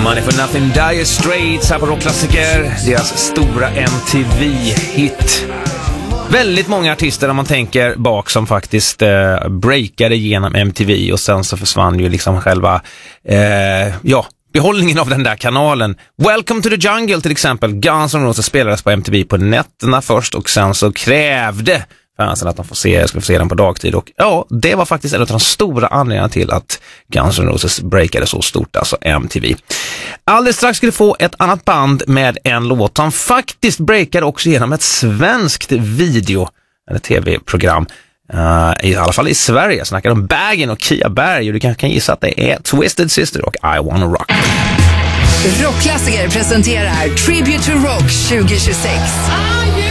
Money for Nothing, Dire Straits här på Rockklassiker, deras stora MTV-hit. Väldigt många artister, om man tänker bak, som faktiskt breakade genom MTV och sen så försvann ju liksom själva behållningen av den där kanalen. Welcome to the Jungle till exempel, Guns N' Roses spelades på MTV på nätterna först och sen så krävde fansen att de skulle få se den på dagtid, och ja, det var faktiskt en av de stora anledningarna till att Guns N' Roses breakade så stort, alltså MTV. Alldeles strax ska du få ett annat band med en låt som faktiskt breakade också genom ett svenskt video eller tv-program, i alla fall i Sverige. Snackar om Baggin och Kia Berg, och du kanske kan gissa att det är Twisted Sister och I Wanna Rock. Rockklassiker presenterar Tribute to Rock 2026.